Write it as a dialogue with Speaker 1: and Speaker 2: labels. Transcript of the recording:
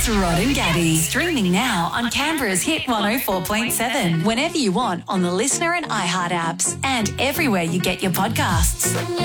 Speaker 1: It's Rod and Gabby. Streaming now on Canberra's Hit 104.7. Whenever you want on the Listener and iHeart apps and everywhere you get your podcasts.